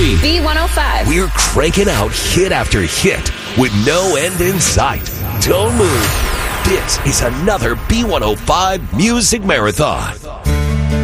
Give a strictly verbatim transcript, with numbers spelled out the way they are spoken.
three. B one oh five. We're cranking out hit after hit with no end in sight. Don't move. This is another B one oh five Music Marathon.